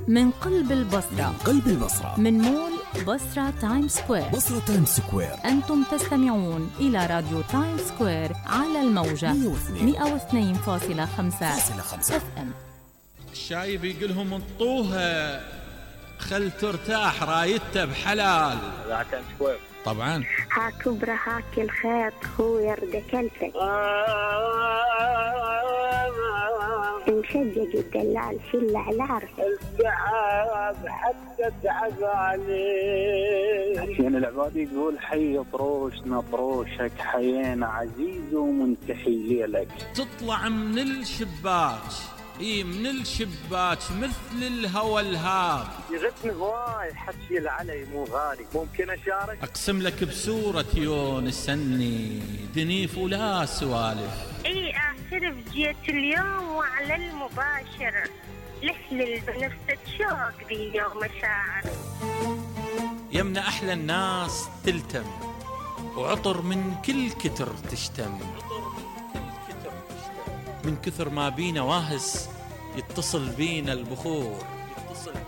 من قلب البصرة، من قلب البصرة، من مول بصرة تايم سكوير. بصرة تايم سكوير. أنتم تستمعون إلى راديو تايم سكوير على الموجة 102.5 FM. الشايب يقولهم انطوها خل ترتاح رايته بحلال. تايم سكوير طبعا. ها كبرى هاك الخيط خويا ردكلتك مشجج الدلال شل على عرفه التعب حتى تعب عليه. حسين العبادي يقول حي طروشنا طروشك حيينا عزيز ومنتحي لك. تطلع من الشباك من الشباك مثل الهوى الهاب. يغثني هواي حكي علي مو غالي، ممكن أشارك؟ أقسم لك بسورة يونس سني دنيف ولا سوالف. أعترف جيت اليوم وعلى المباشر لحلل بنفسك شوق ذي يوم مشاعر. يمنا أحلى الناس تلتم وعطر من كل كتر تشتم. من كثر ما بينا واهس يتصل بينا البخور.